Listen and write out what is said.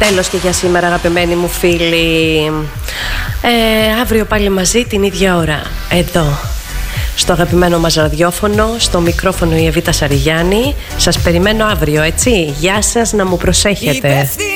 τέλος και για σήμερα, αγαπημένοι μου φίλοι. Αύριο πάλι μαζί την ίδια ώρα, εδώ στο αγαπημένο μας ραδιόφωνο, στο μικρόφωνο η Εβίτα Σαριγιάννη. Σας περιμένω αύριο, έτσι. Γεια σας, να μου προσέχετε.